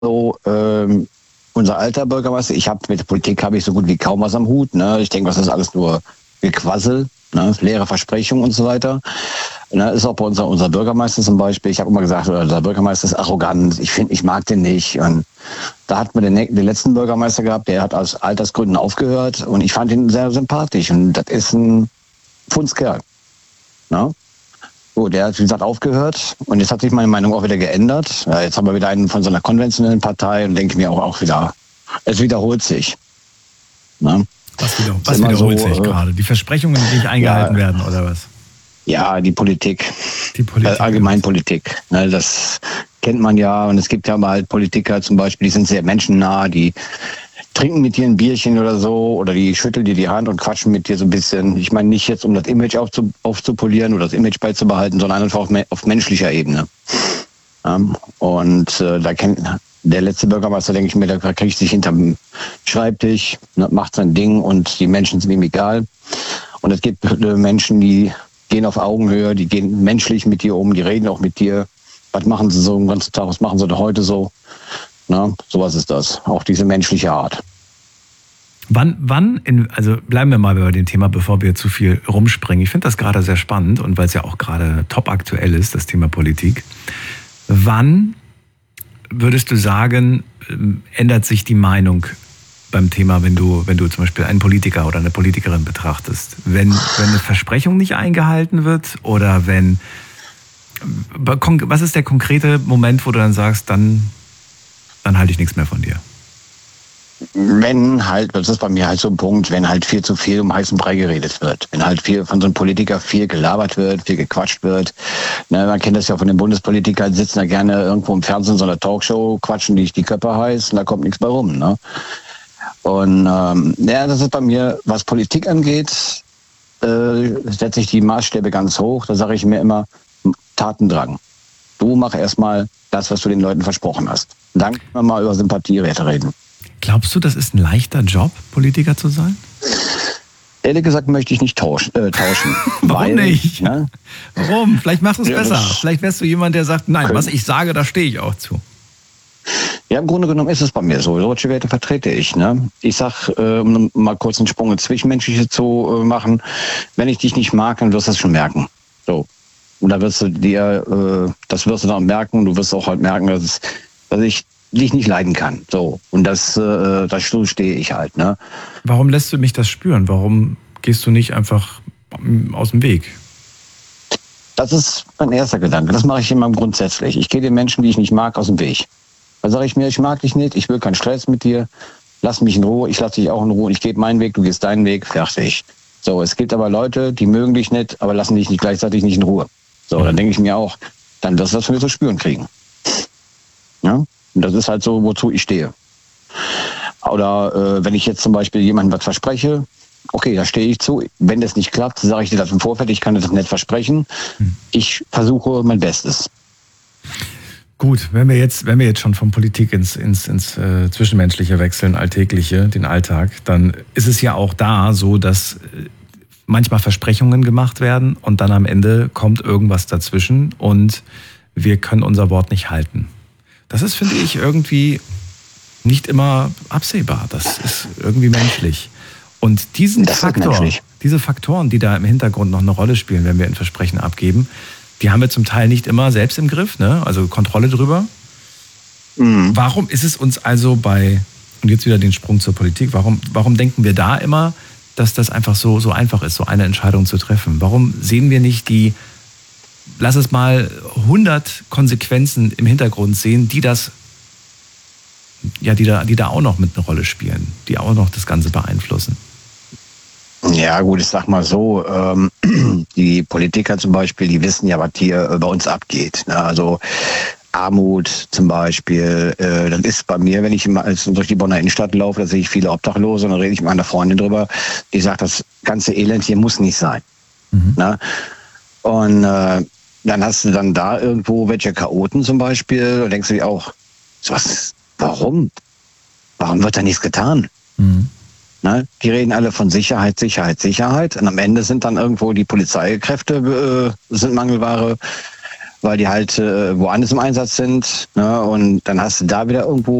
so, unser alter Bürgermeister, mit der Politik habe ich so gut wie kaum was am Hut. Ne? Ich denke, das ist alles nur Gequassel, ne? Leere Versprechungen und so weiter. Ne? Ist auch bei unser Bürgermeister zum Beispiel. Ich habe immer gesagt, der Bürgermeister ist arrogant. Ich mag den nicht. Und da hat man den letzten Bürgermeister gehabt, der hat aus Altersgründen aufgehört. Und ich fand ihn sehr sympathisch. Und das ist ein Fundskerl. Ne? So, der hat, wie gesagt, aufgehört und jetzt hat sich meine Meinung auch wieder geändert. Ja, jetzt haben wir wieder einen von so einer konventionellen Partei und denke mir auch wieder, es wiederholt sich. Ne? Was wiederholt sich gerade? Die Versprechungen, die nicht eingehalten werden, oder was? Ja, die Politik. Allgemeinpolitik. Ne, das kennt man ja und es gibt ja mal Politiker zum Beispiel, die sind sehr menschennah, die trinken mit dir ein Bierchen oder so oder die schütteln dir die Hand und quatschen mit dir so ein bisschen. Ich meine nicht jetzt, um das Image aufzupolieren oder das Image beizubehalten, sondern einfach auf menschlicher Ebene. Ja, und der letzte Bürgermeister, denke ich mir, der kriegt sich hinterm Schreibtisch, macht sein Ding und die Menschen sind ihm egal. Und es gibt Menschen, die gehen auf Augenhöhe, die gehen menschlich mit dir um, die reden auch mit dir. Was machen sie so den ganzen Tag, was machen sie da heute so? Na, sowas ist das. Auch diese menschliche Art. Also bleiben wir mal bei dem Thema, bevor wir zu viel rumspringen. Ich finde das gerade sehr spannend und weil es ja auch gerade top aktuell ist, das Thema Politik. Wann würdest du sagen, ändert sich die Meinung beim Thema, wenn du zum Beispiel einen Politiker oder eine Politikerin betrachtest? Wenn eine Versprechung nicht eingehalten wird oder was ist der konkrete Moment, wo du dann sagst, dann halte ich nichts mehr von dir? Wenn halt, das ist bei mir halt so ein Punkt, wenn halt viel zu viel um heißen Brei geredet wird. Wenn halt viel von so einem Politiker viel gelabert wird, viel gequatscht wird. Ne, man kennt das ja von den Bundespolitikern, sitzen da gerne irgendwo im Fernsehen, so einer Talkshow, quatschen die Köpfe heiß und da kommt nichts bei rum. Ne? Und das ist bei mir, was Politik angeht, setze ich die Maßstäbe ganz hoch. Da sage ich mir immer, Tatendrang. Du mach erstmal das, was du den Leuten versprochen hast. Dann können wir mal über Sympathiewerte reden. Glaubst du, das ist ein leichter Job, Politiker zu sein? Ehrlich gesagt möchte ich nicht tauschen. Warum nicht? Ne? Warum? Vielleicht machst du es besser. Vielleicht wärst du jemand, der sagt, nein, was ich sage, da stehe ich auch zu. Ja, im Grunde genommen ist es bei mir so. Solche Werte vertrete ich. Ne? Ich sag, um mal kurz einen Sprung ins Zwischenmenschliche zu machen, wenn ich dich nicht mag, dann wirst du das schon merken. So. Und da wirst du das wirst du dann merken. Du wirst auch halt merken, dass ich dich nicht leiden kann. So. Und so stehe ich halt. Ne? Warum lässt du mich das spüren? Warum gehst du nicht einfach aus dem Weg? Das ist mein erster Gedanke. Das mache ich immer grundsätzlich. Ich gehe den Menschen, die ich nicht mag, aus dem Weg. Da sage ich mir, ich mag dich nicht, ich will keinen Stress mit dir, lass mich in Ruhe, ich lasse dich auch in Ruhe, ich gehe meinen Weg, du gehst deinen Weg, fertig. So, es gibt aber Leute, die mögen dich nicht, aber lassen dich nicht gleichzeitig nicht in Ruhe. So, dann denke ich mir auch, dann wirst du das von mir zu spüren kriegen. Ja? Und das ist halt so, wozu ich stehe. Oder wenn ich jetzt zum Beispiel jemandem was verspreche, okay, da stehe ich zu. Wenn das nicht klappt, sage ich dir das im Vorfeld, ich kann das nicht versprechen. Ich versuche mein Bestes. Gut, wenn wir jetzt schon von Politik ins Zwischenmenschliche wechseln, Alltägliche, den Alltag, dann ist es ja auch da so, dass manchmal Versprechungen gemacht werden und dann am Ende kommt irgendwas dazwischen und wir können unser Wort nicht halten. Das ist, finde ich, irgendwie nicht immer absehbar. Das ist irgendwie menschlich. Und diese Faktoren, die da im Hintergrund noch eine Rolle spielen, wenn wir ein Versprechen abgeben, die haben wir zum Teil nicht immer selbst im Griff, ne? Also Kontrolle drüber. Mhm. Warum ist es uns also und jetzt wieder den Sprung zur Politik, warum denken wir da immer, dass das einfach so einfach ist, so eine Entscheidung zu treffen? Warum sehen wir nicht lass es mal 100 Konsequenzen im Hintergrund sehen, die da auch noch mit eine Rolle spielen, die auch noch das Ganze beeinflussen? Ja gut, ich sag mal so, die Politiker zum Beispiel, die wissen ja, was hier bei uns abgeht. Ne? Also Armut zum Beispiel, das ist bei mir, wenn ich durch die Bonner Innenstadt laufe, da sehe ich viele Obdachlose und dann rede ich mit meiner Freundin drüber, die sagt, das ganze Elend hier muss nicht sein. Mhm. Ne? Und dann hast du dann da irgendwo welche Chaoten zum Beispiel und denkst du dir auch, warum? Warum wird da nichts getan? Mhm. Ne? Die reden alle von Sicherheit, Sicherheit, Sicherheit. Und am Ende sind dann irgendwo die Polizeikräfte sind Mangelware. weil die halt woanders im Einsatz sind. Ne? Und dann hast du da wieder irgendwo